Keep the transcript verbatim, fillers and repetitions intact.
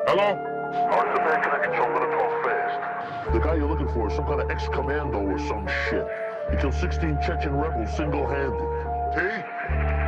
Hello? How's the man connecting? So I'm gonna talk fast. The guy you're looking for is some kind of ex-commando or some shit. He killed sixteen Chechen rebels single-handed. T?